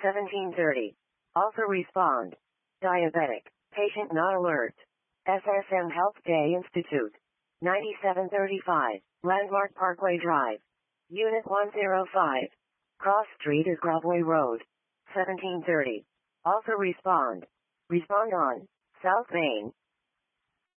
1730. Also respond. Diabetic. Patient not alert. SSM Health Day Institute. 9735. Landmark Parkway Drive. Unit 105. Cross Street is Broadway Road. 1730. Also respond. Respond on. South Main.